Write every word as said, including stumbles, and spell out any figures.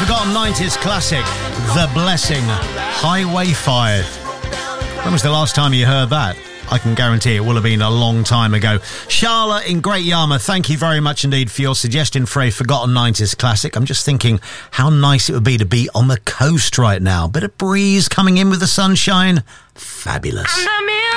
Forgotten nineties classic, The Blessing, Highway five. When was the last time you heard that? I can guarantee it will have been a long time ago. Charlotte in Great Yarmouth, thank you very much indeed for your suggestion for a Forgotten nineties classic. I'm just thinking how nice it would be to be on the coast right now. Bit of breeze coming in with the sunshine. Fabulous.